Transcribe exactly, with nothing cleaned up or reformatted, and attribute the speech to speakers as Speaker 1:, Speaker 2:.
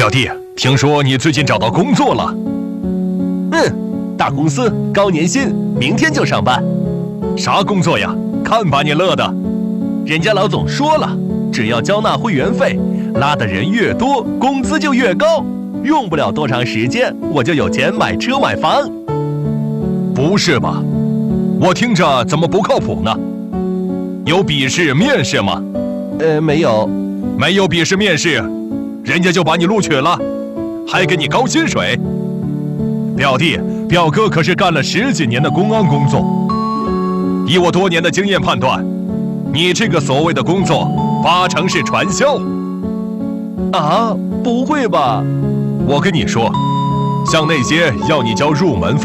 Speaker 1: 表弟，听说你最近找到工作了？
Speaker 2: 嗯，大公司，高年薪，明天就上班。
Speaker 1: 啥工作呀？看把你乐的！
Speaker 2: 人家老总说了，只要交纳会员费，拉的人越多，工资就越高。用不了多长时间，我就有钱买车买房。
Speaker 1: 不是吧？我听着怎么不靠谱呢？有笔试面试吗？
Speaker 2: 呃，没有。
Speaker 1: 没有笔试面试，人家就把你录取了，还给你高薪水。表弟，表哥可是干了十几年的公安工作，以我多年的经验判断，你这个所谓的工作八成是传销。
Speaker 2: 啊，不会吧？
Speaker 1: 我跟你说，像那些要你交入门费